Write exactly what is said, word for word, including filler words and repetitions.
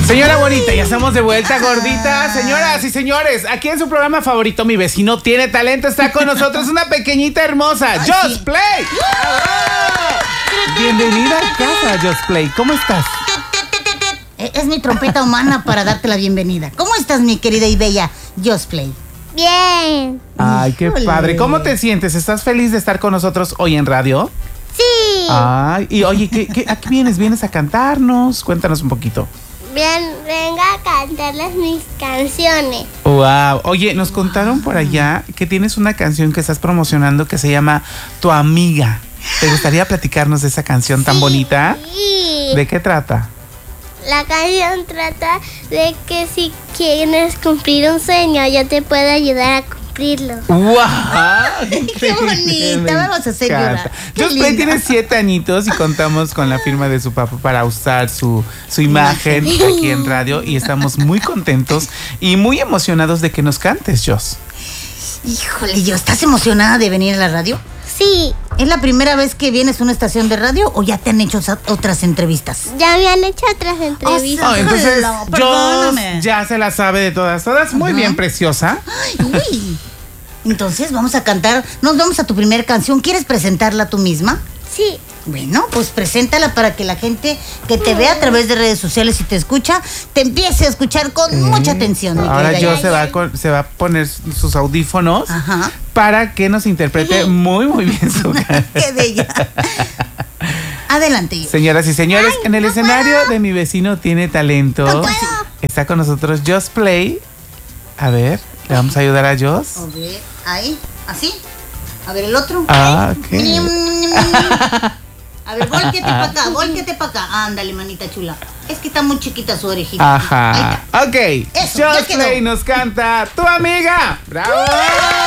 Señora bonita, ya estamos de vuelta, gordita. Señoras y señores, aquí en su programa favorito, Mi Vecino Tiene Talento, está con nosotros una pequeñita hermosa, Ay, Just sí. Play. Bienvenida a casa, Just Play. ¿Cómo estás? Es mi trompeta humana para darte la bienvenida. ¿Cómo estás, mi querida y bella Just Play? Bien. Ay, qué Híjole. padre. ¿Cómo te sientes? ¿Estás feliz de estar con nosotros hoy en radio? Sí. Ay, y oye, ¿qué, qué, ¿a qué vienes? ¿Vienes a cantarnos? Cuéntanos un poquito. Bien, venga a cantarles mis canciones. Wow. Oye, nos contaron por allá que tienes una canción que estás promocionando que se llama Tu Amiga. ¿Te gustaría platicarnos de esa canción tan bonita? Sí. ¿De qué trata? La canción trata de que si quieres cumplir un sueño, yo te puedo ayudar a cumplirlo. ¡Wow! Qué bonita, vamos a hacer llorar. Qué Just Play linda. tiene siete añitos y contamos con la firma de su papá para usar su, su imagen aquí en radio y estamos muy contentos y muy emocionados de que nos cantes, Jos. Híjole, yo, ¿estás emocionada de venir a la radio? Sí, ¿Es la primera vez que vienes a una estación de radio o ya te han hecho sa- otras entrevistas? ya me han hecho otras entrevistas. Oh, entonces, No, Jos perdóname. ya se la sabe de todas, todas. Muy bien, preciosa. Ay, uy. Entonces vamos a cantar, nos vamos a tu primera canción. ¿Quieres presentarla tú misma? Sí. Bueno, pues preséntala para que la gente que te vea a través de redes sociales y te escucha, te empiece a escuchar con mucha atención. mi Ahora querida Jos Yaya. se va, a con- se va a poner sus audífonos Ajá. para que nos interprete muy, muy bien su canción. Qué bella. Adelante. Señoras y señores, Ay, en el no escenario puedo. de Mi Vecino Tiene Talento, No puedo. está con nosotros Just Play. A ver, le vamos a ayudar a Jos. A ver, ahí, así. A ver el otro. Ah, ok. A ver, volteate para acá, volteate para acá. Ándale, manita chula. Es que está muy chiquita su orejita. Ahí Ajá. está. Ok. Eso, ya Just quedó. Play nos canta Tu Amiga. ¡Bravo!